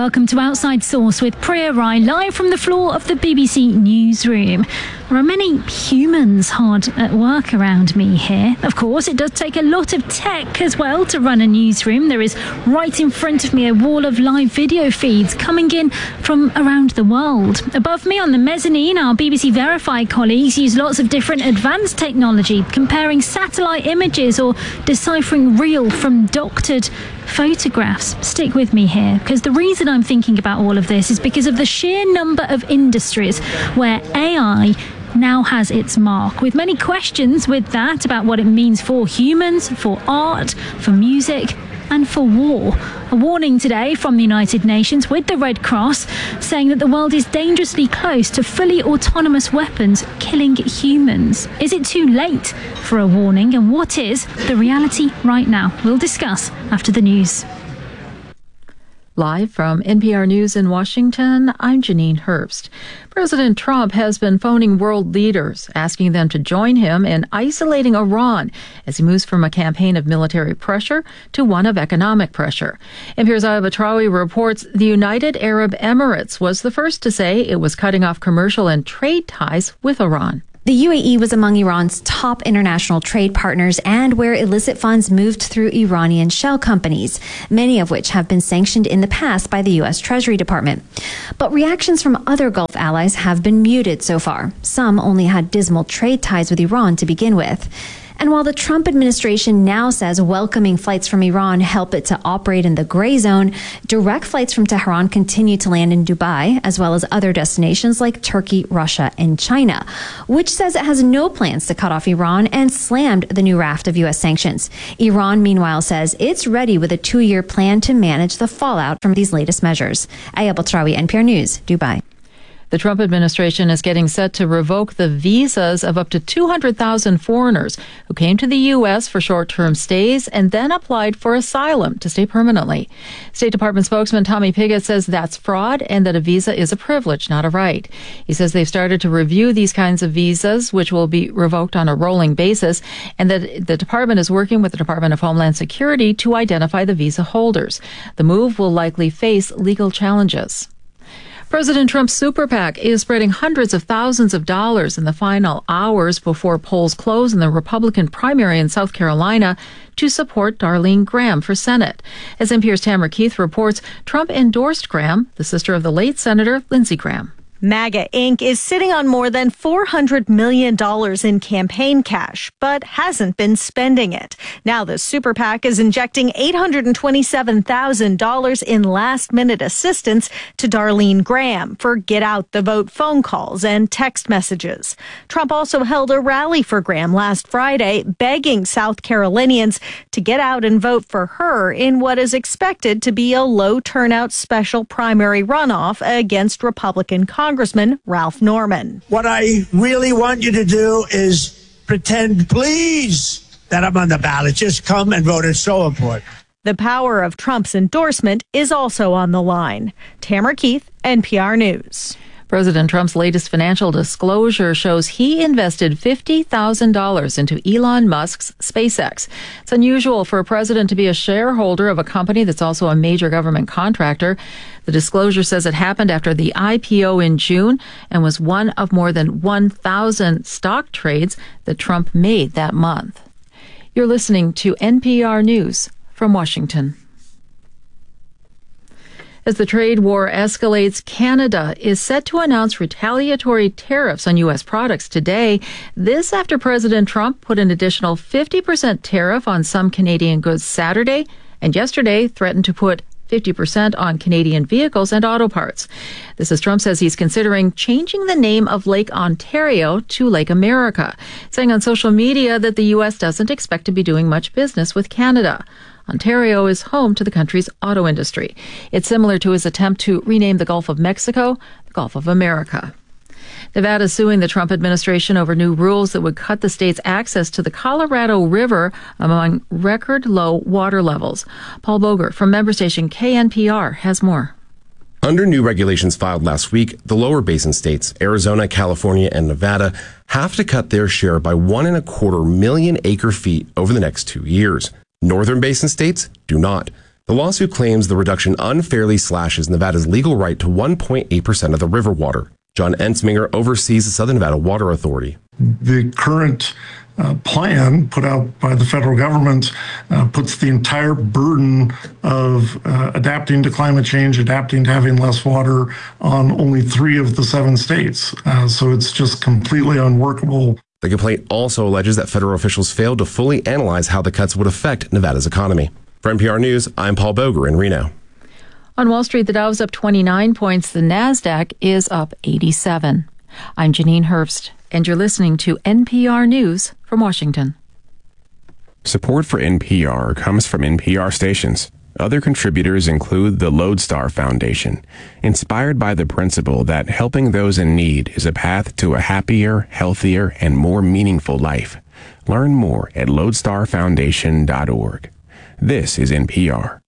welcome to Outside Source with Priya Rai, live from the floor of the BBC newsroom. There are many humans hard at work around me here. Of course, it does take a lot of tech as well to run a newsroom. There is right in front of me a wall of live video feeds coming in from around the world. Above me on the mezzanine, our BBC Verify colleagues use lots of different advanced technology, comparing satellite images or deciphering real from doctored photographs. Stick with me here, because the reason I'm thinking about all of this is because of the sheer number of industries where AI now has its mark, with many questions with that about what it means for humans, for art, for music, and for war. A warning today from the United Nations with the Red Cross saying that the world is dangerously close to fully autonomous weapons killing humans. Is it too late for a warning, and what is the reality right now? We'll discuss after the news. Live from NPR News in Washington, I'm Janine Herbst. President Trump has been phoning world leaders, asking them to join him in isolating Iran as he moves from a campaign of military pressure to one of economic pressure. NPR's Aya Batrawi reports the United Arab Emirates was the first to say it was cutting off commercial and trade ties with Iran. The UAE was among Iran's top international trade partners and where illicit funds moved through Iranian shell companies, many of which have been sanctioned in the past by the U.S. Treasury Department. But reactions from other Gulf allies have been muted so far. Some only had dismal trade ties with Iran to begin with. And while the Trump administration now says welcoming flights from Iran help it to operate in the gray zone, direct flights from Tehran continue to land in Dubai, as well as other destinations like Turkey, Russia, and China, which says it has no plans to cut off Iran and slammed the new raft of U.S. sanctions. Iran, meanwhile, says it's ready with a 2-year plan to manage the fallout from these latest measures. Aya Batrawi, NPR News, Dubai. The Trump administration is getting set to revoke the visas of up to 200,000 foreigners who came to the U.S. for short-term stays and then applied for asylum to stay permanently. State Department spokesman Tommy Pigott says that's fraud and that a visa is a privilege, not a right. He says they've started to review these kinds of visas, which will be revoked on a rolling basis, and that the department is working with the Department of Homeland Security to identify the visa holders. The move will likely face legal challenges. President Trump's super PAC is spreading hundreds of thousands of dollars in the final hours before polls close in the Republican primary in South Carolina to support Darlene Graham for Senate. As NPR's Tamara Keith reports, Trump endorsed Graham, the sister of the late Senator Lindsey Graham. MAGA Inc. is sitting on more than $400 million in campaign cash, but hasn't been spending it. Now the super PAC is injecting $827,000 in last-minute assistance to Darlene Graham for get-out-the-vote phone calls and text messages. Trump also held a rally for Graham last Friday, begging South Carolinians to get out and vote for her in what is expected to be a low-turnout special primary runoff against Republican Congressman Ralph Norman. What I really want you to do is pretend, please, that I'm on the ballot. Just come and vote. It's so important. The power of Trump's endorsement is also on the line. Tamara Keith, NPR News. President Trump's latest financial disclosure shows he invested $50,000 into Elon Musk's SpaceX. It's unusual for a president to be a shareholder of a company that's also a major government contractor. The disclosure says it happened after the IPO in June and was one of more than 1,000 stock trades that Trump made that month. You're listening to NPR News from Washington. As the trade war escalates, Canada is set to announce retaliatory tariffs on U.S. products today. This after President Trump put an additional 50% tariff on some Canadian goods Saturday, and yesterday threatened to put 50% on Canadian vehicles and auto parts. This as Trump says he's considering changing the name of Lake Ontario to Lake America, saying on social media that the U.S. doesn't expect to be doing much business with Canada. Ontario is home to the country's auto industry. It's similar to his attempt to rename the Gulf of Mexico the Gulf of America. Nevada is suing the Trump administration over new rules that would cut the state's access to the Colorado River among record low water levels. Paul Boger from member station KNPR has more. Under new regulations filed last week, the lower basin states, Arizona, California, and Nevada, have to cut their share by 1.25 million acre feet over the next 2 years. Northern basin states do not. The lawsuit claims the reduction unfairly slashes Nevada's legal right to 1.8% of the river water. John Ensminger oversees the Southern Nevada Water Authority. The current plan put out by the federal government puts the entire burden of adapting to climate change, adapting to having less water on only 3 of the 7 states. So it's just completely unworkable. The complaint also alleges that federal officials failed to fully analyze how the cuts would affect Nevada's economy. For NPR News, I'm Paul Boger in Reno. On Wall Street, the Dow's up 29 points. The Nasdaq is up 87. I'm Janine Herbst, and you're listening to NPR News from Washington. Support for NPR comes from NPR stations. Other contributors include the Lodestar Foundation, inspired by the principle that helping those in need is a path to a happier, healthier, and more meaningful life. Learn more at lodestarfoundation.org. This is NPR.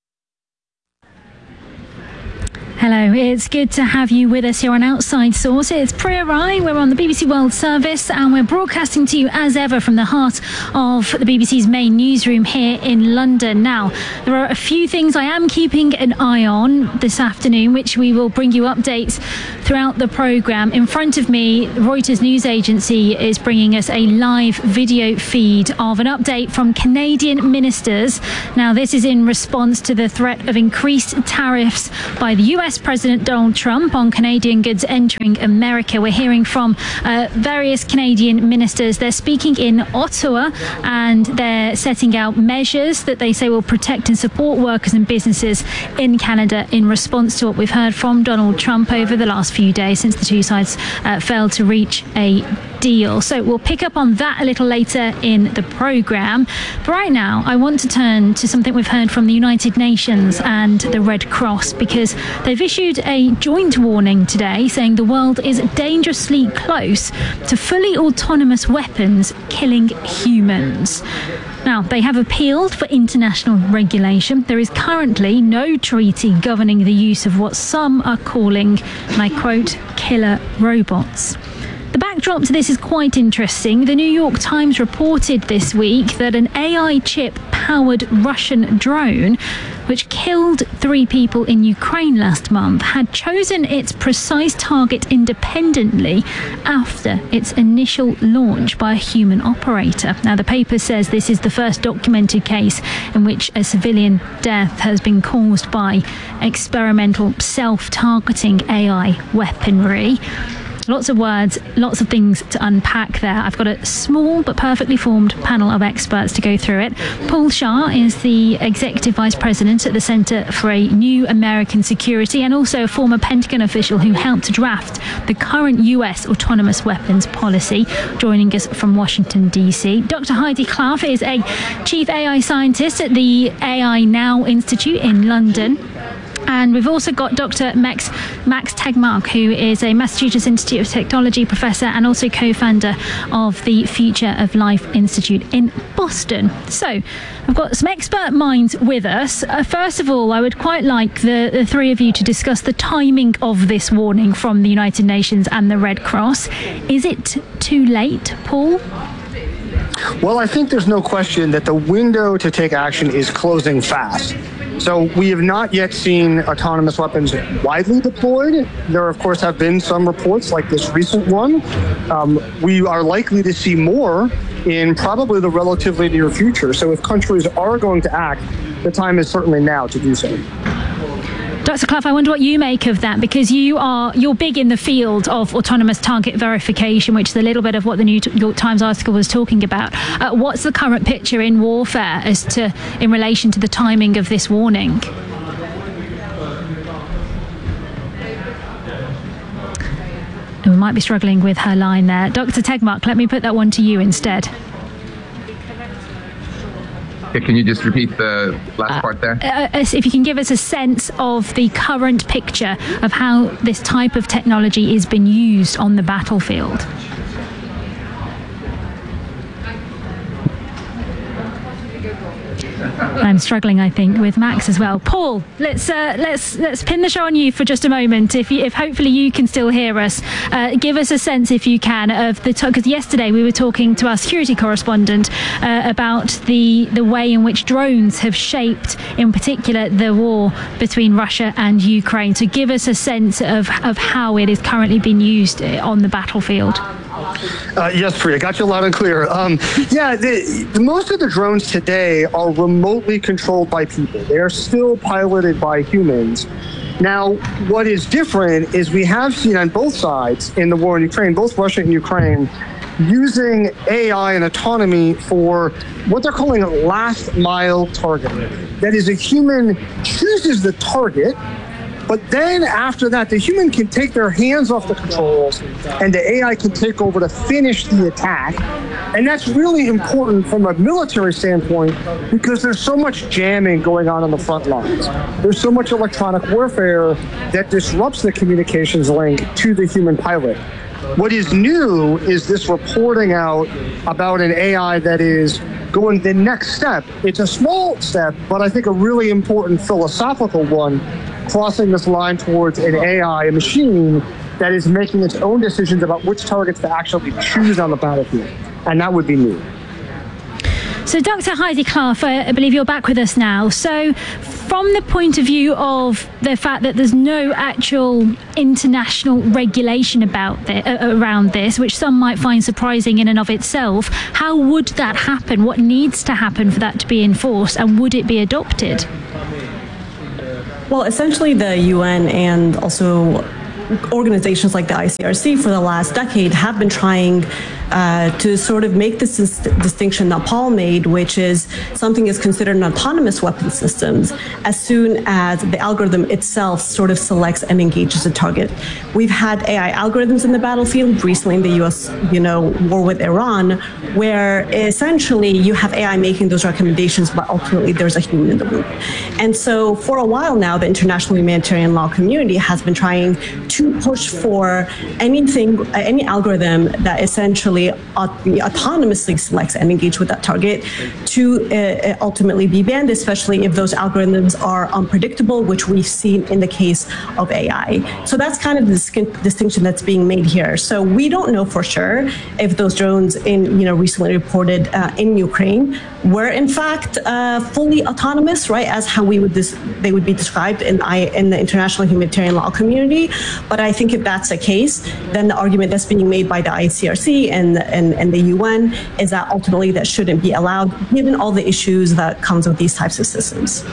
Hello, it's good to have you with us here on Outside Source. It's Priya Rai, we're on the BBC World Service and we're broadcasting to you as ever from the heart of the BBC's main newsroom here in London. Now, there are a few things I am keeping an eye on this afternoon, which we will bring you updates throughout the programme. In front of me, Reuters news agency is bringing us a live video feed of an update from Canadian ministers. Now, this is in response to the threat of increased tariffs by the US President Donald Trump on Canadian goods entering America. We're hearing from various Canadian ministers. They're speaking in Ottawa and they're setting out measures that they say will protect and support workers and businesses in Canada in response to what we've heard from Donald Trump over the last few days since the two sides failed to reach a deal. So we'll pick up on that a little later in the programme. But right now, I want to turn to something we've heard from the United Nations and the Red Cross, because they've issued a joint warning today saying the world is dangerously close to fully autonomous weapons killing humans. Now, they have appealed for international regulation. There is currently no treaty governing the use of what some are calling, and I quote, killer robots. The backdrop to this is quite interesting. The New York Times reported this week that an AI chip-powered Russian drone, which killed 3 people in Ukraine last month, had chosen its precise target independently after its initial launch by a human operator. Now, the paper says this is the first documented case in which a civilian death has been caused by experimental self-targeting AI weaponry. Lots of words, lots of things to unpack there. I've got a small but perfectly formed panel of experts to go through it. Paul Shah is the Executive Vice President at the Center for a New American Security and also a former Pentagon official who helped draft the current US autonomous weapons policy, joining us from Washington, D.C. Dr. Heidi Klaf is a Chief AI Scientist at the AI Now Institute in London. And we've also got Dr. Max Tegmark, who is a Massachusetts Institute of Technology professor and also co-founder of the Future of Life Institute in Boston. So I've got some expert minds with us. First of all, I would quite like the three of you to discuss the timing of this warning from the United Nations and the Red Cross. Is it too late, Paul? Well, I think there's no question that the window to take action is closing fast. So we have not yet seen autonomous weapons widely deployed. There, of course, have been some reports like this recent one. We are likely to see more in probably the relatively near future. So if countries are going to act, the time is certainly now to do so. Dr. Clough, I wonder what you make of that, because you're big in the field of autonomous target verification, which is a little bit of what the New York Times article was talking about. What's the current picture in warfare in relation to the timing of this warning? We might be struggling with her line there. Dr. Tegmark, let me put that one to you instead. Can you just repeat the last part there? If you can give us a sense of the current picture of how this type of technology is being used on the battlefield. I'm struggling, I think, with Max as well. Paul, let's pin the show on you for just a moment. If hopefully you can still hear us, give us a sense, if you can, of because yesterday we were talking to our security correspondent about the way in which drones have shaped, in particular, the war between Russia and Ukraine. So give us a sense of how it is currently being used on the battlefield. Yes, Priya, got you loud and clear. Most of the drones today are remotely controlled by people. They are still piloted by humans. Now, what is different is we have seen on both sides in the war in Ukraine, both Russia and Ukraine, using AI and autonomy for what they're calling a last mile targeting. That is, a human chooses the target, but then after that, the human can take their hands off the controls and the AI can take over to finish the attack. And that's really important from a military standpoint because there's so much jamming going on the front lines. There's so much electronic warfare that disrupts the communications link to the human pilot. What is new is this reporting out about an AI that is going the next step. It's a small step, but I think a really important philosophical one, crossing this line towards an AI, a machine that is making its own decisions about which targets to actually choose on the battlefield. And that would be new. So Dr. Heidi Klaf, I believe you're back with us now. So from the point of view of the fact that there's no actual international regulation around this, which some might find surprising in and of itself, how would that happen? What needs to happen for that to be enforced, and would it be adopted? Well, essentially the UN and also organizations like the ICRC for the last decade have been trying to sort of make this distinction that Paul made, which is something is considered an autonomous weapon systems as soon as the algorithm itself sort of selects and engages a target. We've had AI algorithms in the battlefield recently in the U.S., war with Iran, where essentially you have AI making those recommendations, but ultimately there's a human in the loop. And so for a while now, the international humanitarian law community has been trying to push for any algorithm that essentially autonomously selects and engages with that target to ultimately be banned, especially if those algorithms are unpredictable, which we've seen in the case of AI. So that's kind of the distinction that's being made here. So we don't know for sure if those drones recently reported in Ukraine were in fact fully autonomous, right, as how they would be described in the international humanitarian law community. But I think if that's the case, then the argument that's being made by the ICRC and the UN is that ultimately that shouldn't be allowed, given all the issues that comes with these types of systems.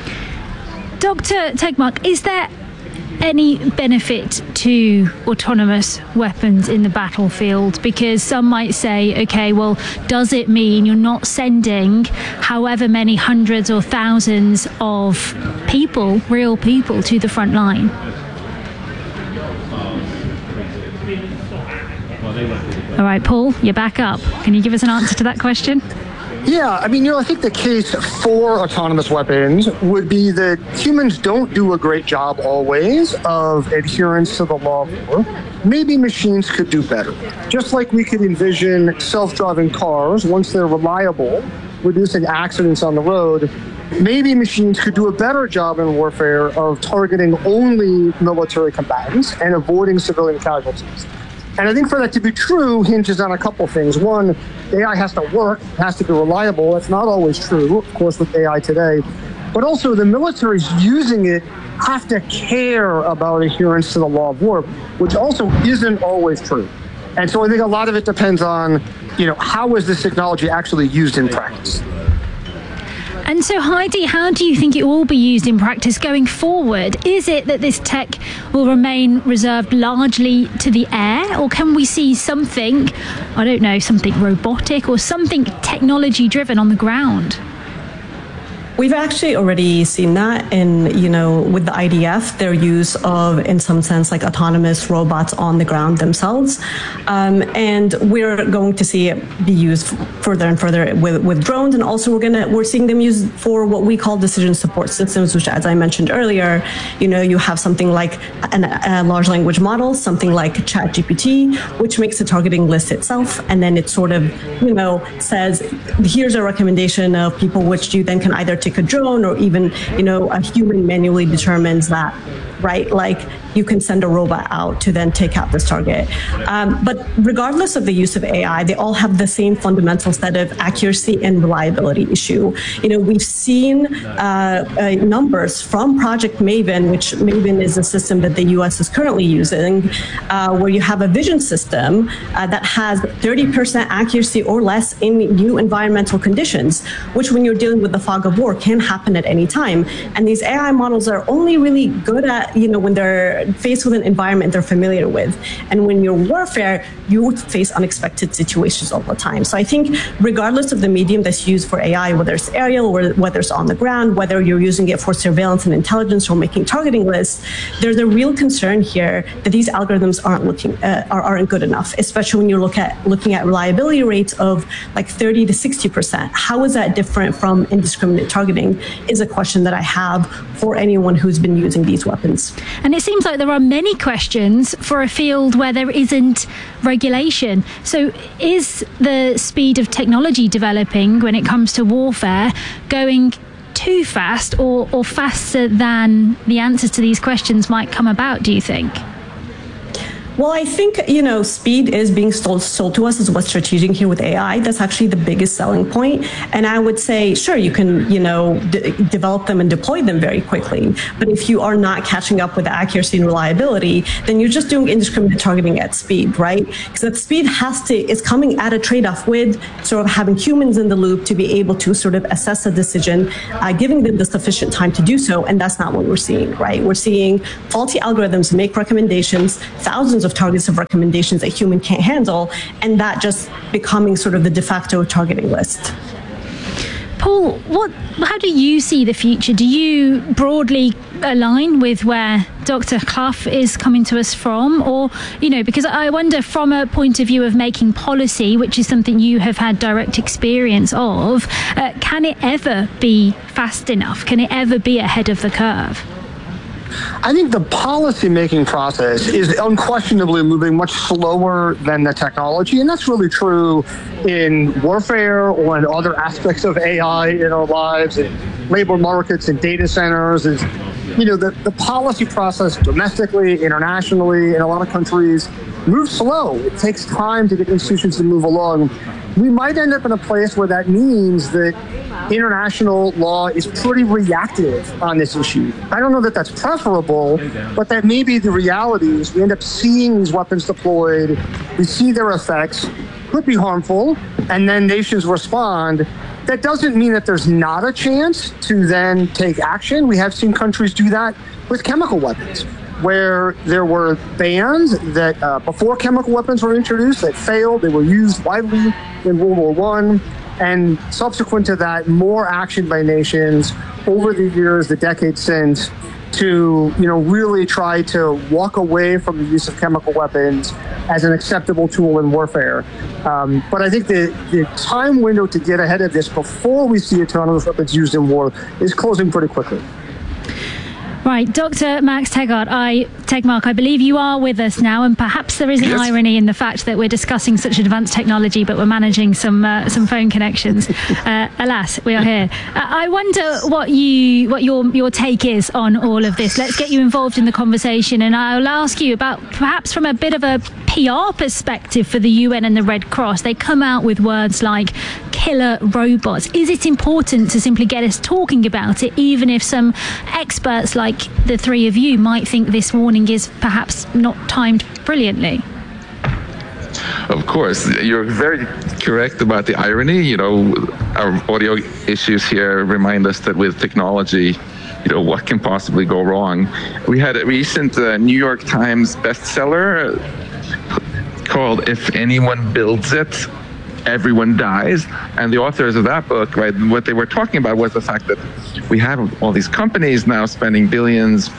Dr. Tegmark, is there any benefit to autonomous weapons in the battlefield? Because some might say, okay, well, does it mean you're not sending however many hundreds or thousands of people, real people, to the front line? All right, Paul, you're back up. Can you give us an answer to that question? Yeah, I think the case for autonomous weapons would be that humans don't do a great job always of adherence to the law of war. Maybe machines could do better. Just like we could envision self-driving cars, once they're reliable, reducing accidents on the road, maybe machines could do a better job in warfare of targeting only military combatants and avoiding civilian casualties. And I think for that to be true hinges on a couple things. One, AI has to work, has to be reliable. That's not always true, of course, with AI today. But also the militaries using it have to care about adherence to the law of war, which also isn't always true. And so I think a lot of it depends on, how is this technology actually used in practice? And so, Heidi, how do you think it will be used in practice going forward? Is it that this tech will remain reserved largely to the air, or can we see something, something robotic or something technology-driven on the ground? We've actually already seen that in, with the IDF, their use of, in some sense, like autonomous robots on the ground themselves. And we're going to see it be used further and further with drones. And also we're seeing them used for what we call decision support systems, which, as I mentioned earlier, you have something like a large language model, something like ChatGPT, which makes the targeting list itself. And then it sort of, says, here's a recommendation of people which you then can either take a drone, or even, a human manually determines that, right? Like, you can send a robot out to then take out this target. But regardless of the use of AI, they all have the same fundamental set of accuracy and reliability issue. We've seen numbers from Project Maven, which Maven is a system that the US is currently using, where you have a vision system that has 30% accuracy or less in new environmental conditions, which when you're dealing with the fog of war can happen at any time. And these AI models are only really good at, when they're faced with an environment they're familiar with. And when you're warfare, you face unexpected situations all the time. So I think regardless of the medium that's used for AI, whether it's aerial or whether it's on the ground, whether you're using it for surveillance and intelligence or making targeting lists, there's a real concern here that these algorithms aren't good enough, especially when you're looking at reliability rates of like 30 to 60%. How is that different from indiscriminate targeting is a question that I have for anyone who's been using these weapons. And it seems like there are many questions for a field where there isn't regulation. So is the speed of technology developing when it comes to warfare going too fast or faster than the answers to these questions might come about, do you think? Well, I think, speed is being sold to us as what's strategic here with AI. That's actually the biggest selling point. And I would say, sure, you can, develop them and deploy them very quickly. But if you are not catching up with the accuracy and reliability, then you're just doing indiscriminate targeting at speed, right? Because that speed is coming at a trade-off with sort of having humans in the loop to be able to sort of assess a decision, giving them the sufficient time to do so. And that's not what we're seeing, right? We're seeing faulty algorithms make recommendations, thousands of targets of recommendations that human can't handle, and that just becoming sort of the de facto targeting list. Paul, how do you see the future? Do you broadly align with where Dr. Clough is coming to us from? Or, because I wonder from a point of view of making policy, which is something you have had direct experience of, can it ever be fast enough? Can it ever be ahead of the curve? I think the policy-making process is unquestionably moving much slower than the technology, and that's really true in warfare or in other aspects of AI in our lives, and labor markets and data centers. The policy process domestically, internationally, in a lot of countries moves slow. It takes time to get institutions to move along. We might end up in a place where that means that international law is pretty reactive on this issue. I don't know that that's preferable, but that may be the reality. Is we end up seeing these weapons deployed, we see their effects, could be harmful, and then nations respond. That doesn't mean that there's not a chance to then take action. We have seen countries do that with chemical weapons, where there were bans that before chemical weapons were introduced that failed. They were used widely in World War I. And subsequent to that, more action by nations over the years, the decades since, to really try to walk away from the use of chemical weapons as an acceptable tool in warfare. But I think the time window to get ahead of this before we see autonomous weapons used in war is closing pretty quickly. Right, Dr. Max Tegmark, I believe you are with us now, and perhaps there is an irony in the fact that we're discussing such advanced technology, but we're managing some phone connections. Alas, we are here. I wonder what your take is on all of this. Let's get you involved in the conversation, and I'll ask you about perhaps from a bit of a PR perspective for the UN and the Red Cross. They come out with words like killer robots. Is it important to simply get us talking about it, even if some experts like the three of you might think this warning is perhaps not timed brilliantly? Of course, you're very correct about the irony. Our audio issues here remind us that with technology, what can possibly go wrong? We had a recent New York Times bestseller called "If Anyone Builds It, Everyone Dies," and the authors of that book, right, what they were talking about was the fact that we have all these companies now spending billions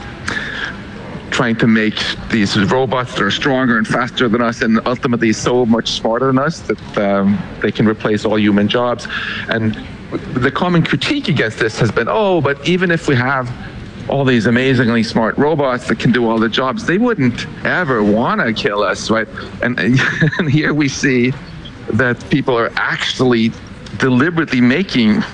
trying to make these robots that are stronger and faster than us, and ultimately so much smarter than us that they can replace all human jobs. And the common critique against this has been, but even if we have all these amazingly smart robots that can do all the jobs, they wouldn't ever want to kill us, right? And here we see that people are actually deliberately making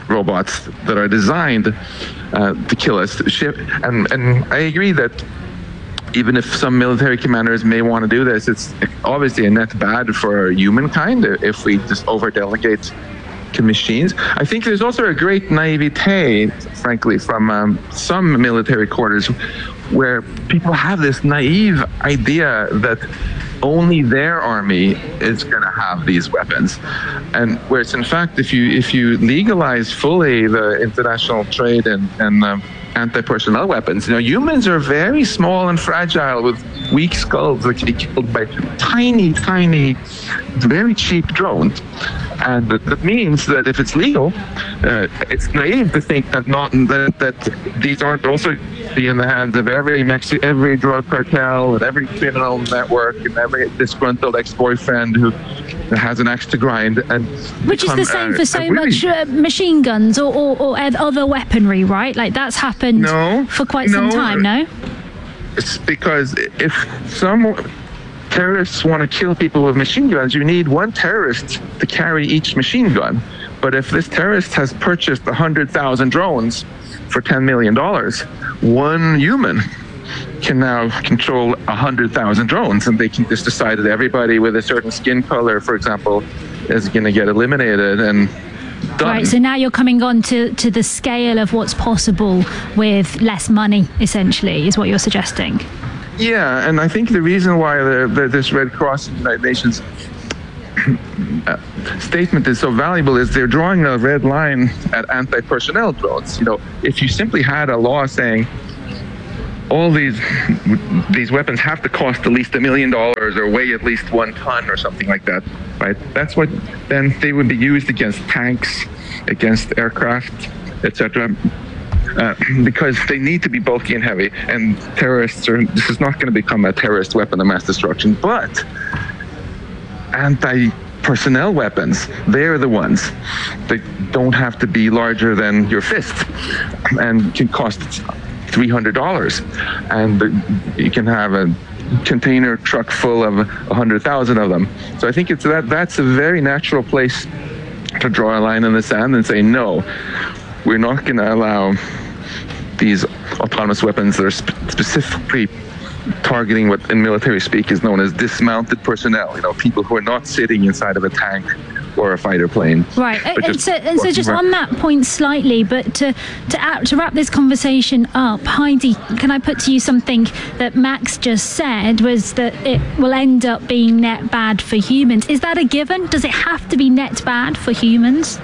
robots that are designed to kill us. And I agree that even if some military commanders may want to do this, it's obviously a net bad for humankind if we just over-delegate to machines. I think there's also a great naivete, frankly, from some military quarters where people have this naive idea that only their army is going to have these weapons, and whereas in fact, if you legalize fully the international trade and anti-personnel weapons, humans are very small and fragile with weak skulls that can be killed by tiny, very cheap drones. And that means that if it's legal, it's naive to think that these aren't also be in the hands of every drug cartel and every criminal network and every disgruntled ex-boyfriend who has an axe to grind. Which is the same for so much machine guns or other weaponry, right? Like that's happened for quite some time, no? It's because if some terrorists want to kill people with machine guns, you need one terrorist to carry each machine gun. But if this terrorist has purchased 100,000 drones for $10 million, one human can now control 100,000 drones, and they can just decide that everybody with a certain skin color, for example, is going to get eliminated and done. Right, so now you're coming on to the scale of what's possible with less money, essentially, is what you're suggesting. Yeah, and I think the reason why this Red Cross and United Nations statement is so valuable is they're drawing a red line at anti-personnel drones. If you simply had a law saying all these weapons have to cost at least $1 million or weigh at least 1 ton or something like that, right? That's what then they would be used against tanks, against aircraft, etc. Because they need to be bulky and heavy, and this is not going to become a terrorist weapon of mass destruction, but anti-personnel weapons, they're the ones that don't have to be larger than your fist and can cost $300, and you can have a container truck full of 100,000 of them. So I think that's a very natural place to draw a line in the sand and say, no, we're not going to allow these autonomous weapons that are specifically targeting what in military speak is known as dismounted personnel, people who are not sitting inside of a tank or a fighter plane. Right, and so just on that point slightly, but to wrap this conversation up, Heidi, can I put to you something that Max just said, was that it will end up being net bad for humans. Is that a given? Does it have to be net bad for humans?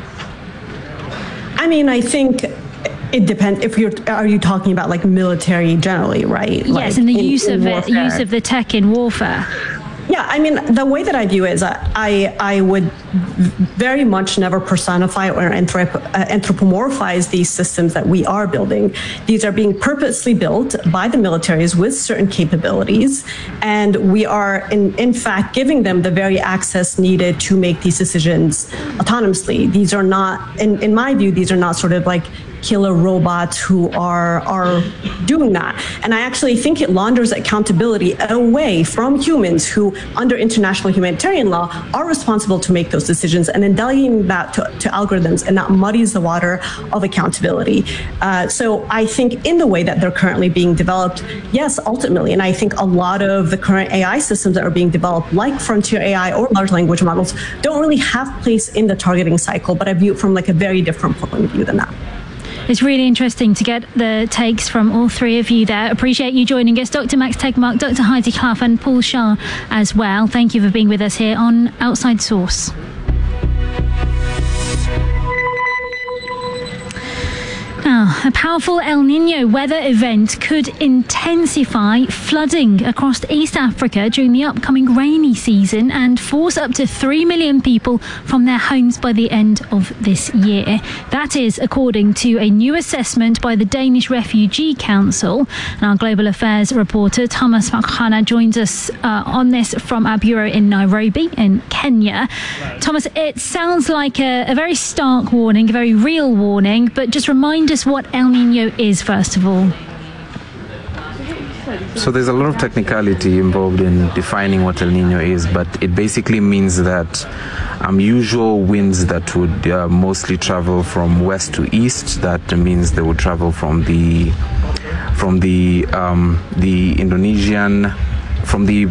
I mean, I think it depends. Are you talking about like military generally, right? Yes, and the use of the tech in warfare. Yeah, I mean, the way that I view it is I would very much never personify or anthropomorphize these systems that we are building. These are being purposely built by the militaries with certain capabilities, and we are in fact giving them the very access needed to make these decisions autonomously. These are not, in my view, these are not sort of like killer robots who are doing that. And I actually think it launders accountability away from humans who, under international humanitarian law, are responsible to make those decisions, and then delegating that to algorithms, and that muddies the water of accountability. So I think in the way that they're currently being developed, yes, ultimately, and I think a lot of the current AI systems that are being developed, like frontier AI or large language models, don't really have place in the targeting cycle, but I view it from like a very different point of view than that. It's really interesting to get the takes from all three of you there. Appreciate you joining us, Dr. Max Tegmark, Dr. Heidi Clough, and Paul Shah as well. Thank you for being with us here on Outside Source. Now, a powerful El Nino weather event could intensify flooding across East Africa during the upcoming rainy season and force up to 3 million people from their homes by the end of this year. That is according to a new assessment by the Danish Refugee Council. And our global affairs reporter Thomas Makhana joins us on this from our bureau in Nairobi in Kenya. Thomas, it sounds like a very stark warning, a very real warning, but just remind us what El Nino is, first of all. So there's a lot of technicality involved in defining what El Nino is, but it basically means that usual winds that would mostly travel from west to east. That means they would travel from the Indonesian, from the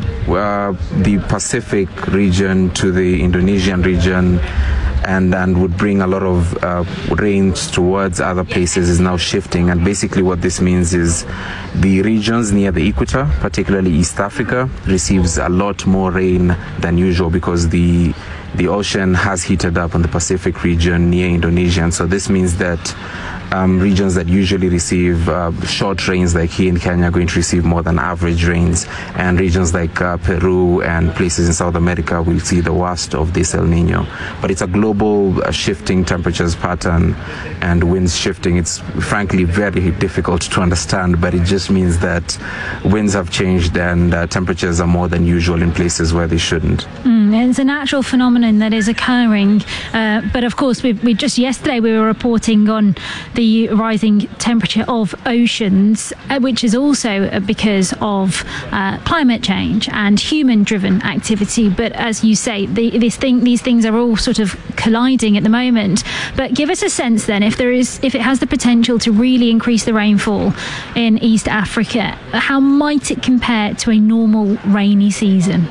Pacific region to the Indonesian region, and would bring a lot of rains towards other places, is now shifting. And basically what this means is the regions near the equator, particularly East Africa, receives a lot more rain than usual because the ocean has heated up in the Pacific region near Indonesia. And so this means that regions that usually receive short rains like here in Kenya are going to receive more than average rains, and regions like Peru and places in South America will see the worst of this El Nino. But it's a global shifting temperatures pattern and winds shifting. It's frankly very difficult to understand, but it just means that winds have changed and temperatures are more than usual in places where they shouldn't. It's a natural phenomenon that is occurring, but of course we just yesterday we were reporting on the rising temperature of oceans, which is also because of climate change and human-driven activity. But as you say, these things are all sort of colliding at the moment. But give us a sense then, if it has the potential to really increase the rainfall in East Africa, how might it compare to a normal rainy season?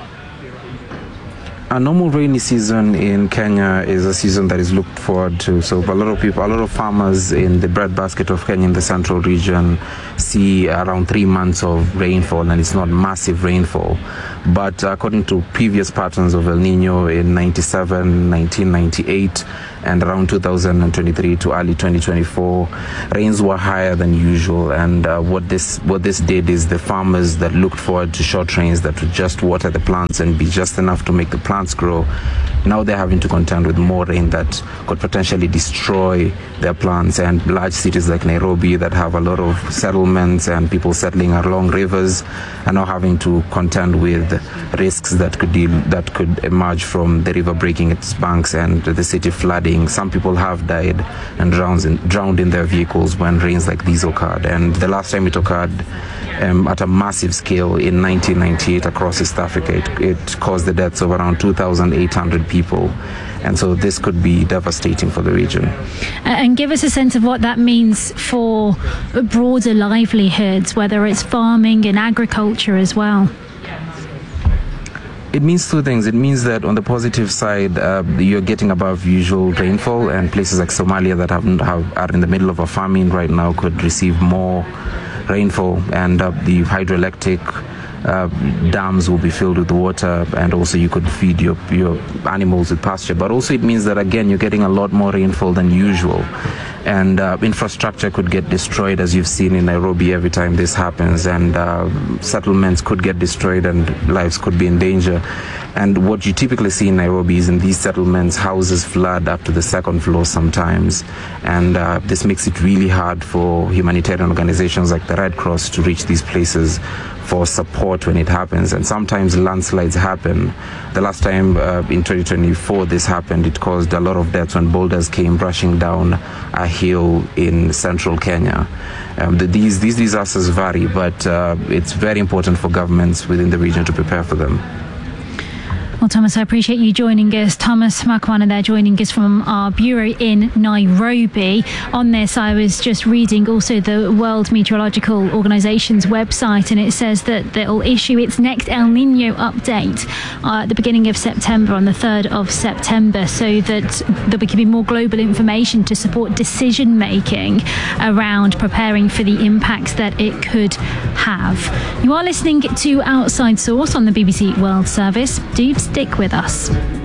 A normal rainy season in Kenya is a season that is looked forward to. So a lot of farmers in the breadbasket of Kenya in the central region see around 3 months of rainfall, and it's not massive rainfall. But according to previous patterns of El Nino in 97, 1998, and around 2023 to early 2024, rains were higher than usual. And what this did is the farmers that looked forward to short rains that would just water the plants and be just enough to make the plants grow, now they're having to contend with more rain that could potentially destroy their plants. And large cities like Nairobi that have a lot of settlements and people settling along rivers are now having to contend with risks that could emerge from the river breaking its banks and the city flooding. Some people have died and drowned in their vehicles when rains like these occurred. And the last time it occurred at a massive scale in 1998 across East Africa, it caused the deaths of around 2,800 people. And so this could be devastating for the region. And give us a sense of what that means for broader livelihoods, whether it's farming and agriculture as well. It means two things. It means that on the positive side, you're getting above usual rainfall, and places like Somalia that are in the middle of a famine right now could receive more rainfall, and the hydroelectric dams will be filled with water, and also you could feed your animals with pasture. But also it means that, again, you're getting a lot more rainfall than usual, and infrastructure could get destroyed, as you've seen in Nairobi every time this happens, and settlements could get destroyed and lives could be in danger. And what you typically see in Nairobi is in these settlements, houses flood up to the second floor sometimes, and this makes it really hard for humanitarian organizations like the Red Cross to reach these places for support when it happens. And sometimes landslides happen. The last time in 2024 this happened, it caused a lot of deaths when boulders came rushing down a hill in central Kenya. These disasters vary, but it's very important for governments within the region to prepare for them. Well, Thomas, I appreciate you joining us. Thomas Makwana there, joining us from our bureau in Nairobi. On this, I was just reading also the World Meteorological Organization's website, and it says that they'll issue its next El Nino update at the beginning of September, on the 3rd of September, so that there'll be giving more global information to support decision making around preparing for the impacts that it could have. You are listening to Outside Source on the BBC World Service. Do stick with us.